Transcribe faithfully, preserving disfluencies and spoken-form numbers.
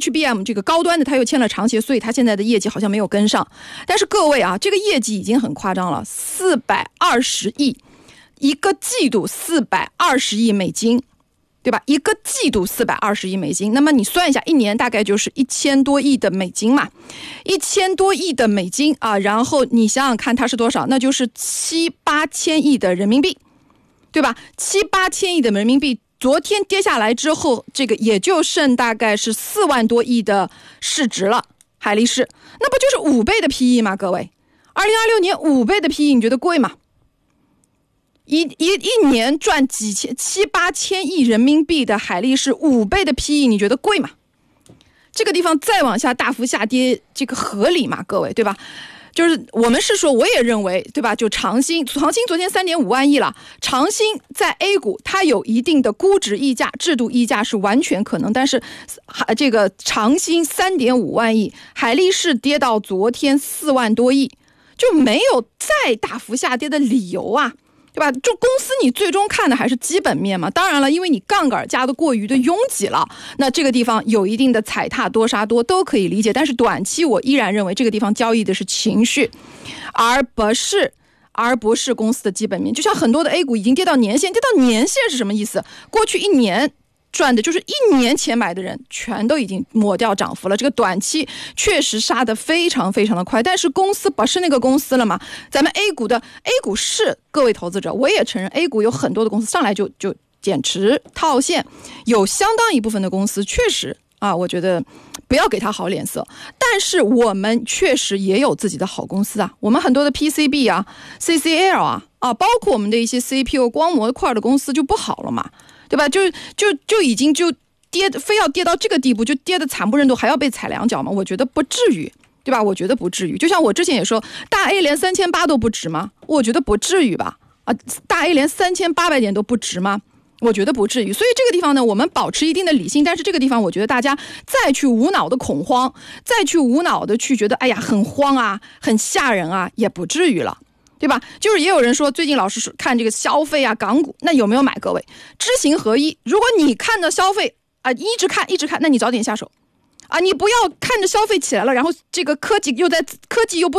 H B M 这个高端的它又签了长协，所以它现在的业绩好像没有跟上。但是各位啊，这个业绩已经很夸张了，四百二十亿，一个季度四百二十亿美金，对吧？一个季度四百二十亿美金，那么你算一下，一年大概就是一千多亿的美金嘛，一千多亿的美金啊，然后你想想看它是多少，那就是七八千亿的人民币，对吧？七八千亿的人民币。昨天跌下来之后，这个也就剩大概是四万多亿的市值了，海力士，那不就是五倍的 P E 吗？各位，二零二六年五倍的 P E， 你觉得贵吗？一一一年赚几千七八千亿人民币的海力士，五倍的 P E， 你觉得贵吗？这个地方再往下大幅下跌，这个合理吗？各位，对吧？就是我们是说，我也认为，对吧？就长兴，长兴昨天三点五万亿了，长兴在 A 股它有一定的估值溢价、制度溢价是完全可能，但是这个长兴三点五万亿，海力士跌到昨天四万多亿，就没有再大幅下跌的理由啊。对吧？就公司你最终看的还是基本面嘛。当然了，因为你杠杆加的过于的拥挤了，那这个地方有一定的踩踏多杀多都可以理解。但是短期我依然认为这个地方交易的是情绪，而不是而不是公司的基本面。就像很多的 A 股已经跌到年线，跌到年线是什么意思？过去一年赚的就是一年前买的人全都已经抹掉涨幅了，这个短期确实杀得非常非常的快，但是公司不是那个公司了嘛。咱们 A 股的 A 股是各位投资者，我也承认 A 股有很多的公司上来就就减持套现，有相当一部分的公司确实啊，我觉得不要给他好脸色，但是我们确实也有自己的好公司啊，我们很多的 P C B 啊 C C L 啊啊，包括我们的一些 C P U 光模块的公司就不好了嘛，对吧？就就就已经就跌，非要跌到这个地步，就跌得惨不忍睹，还要被踩两脚吗？我觉得不至于，对吧？我觉得不至于。就像我之前也说，大 A 连三千八都不值吗？我觉得不至于吧？啊，大 A 连三千八百点都不值吗？我觉得不至于。所以这个地方呢，我们保持一定的理性，但是这个地方我觉得大家再去无脑的恐慌，再去无脑的去觉得哎呀很慌啊，很吓人啊，也不至于了。对吧？就是也有人说最近老是看这个消费啊港股，那有没有买？各位知行合一，如果你看着消费啊一直看一直看，那你早点下手啊，你不要看着消费起来了，然后这个科技又在科技又不